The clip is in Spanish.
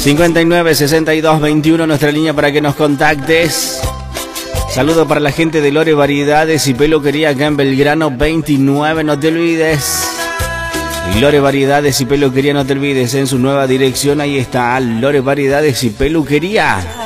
59 62 21, nuestra línea para que nos contactes. Saludo para la gente de Lore Variedades y Peluquería acá en Belgrano 29, no te olvides. Lore Variedades y Peluquería, no te olvides, en su nueva dirección, ahí está Lore Variedades y Peluquería.